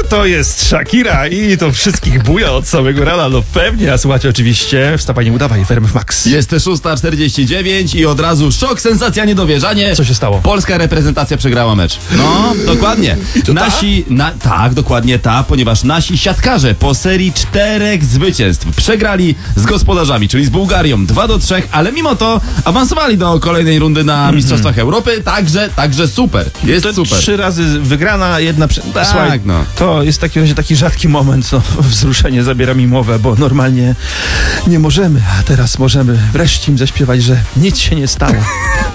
to jest Shakira i to wszystkich buja od samego rana, no pewnie, a słuchajcie oczywiście Wstawaj, nie udawaj w RMF Max. Jest 6:49 i od razu szok, sensacja, niedowierzanie. Co się stało? Polska reprezentacja przegrała mecz. No, dokładnie. Tak, dokładnie ta, ponieważ nasi siatkarze po serii 4 zwycięstw przegrali z gospodarzami, czyli z Bułgarią 2-3, ale mimo to awansowali do kolejnej rundy na Mistrzostwach Europy, także super. Jest To super. 3 razy wygrana, jedna Tak, Słuchaj, no. to jest w takim razie taki rzadki moment, no, wzruszenie zabiera mi mowę, bo normalnie nie możemy, a teraz możemy wreszcie im zaśpiewać, że nic się nie stało.